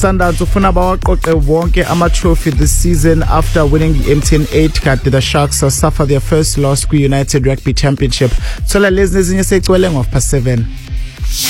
Sundowns ufuna bawaqoqe wonke ama-trophy this season after winning the MTN 8 kanti the Sharks suffer their first loss kwi-United Rugby Championship. Thola lezi nezinye seyigcwele ngo 7:30.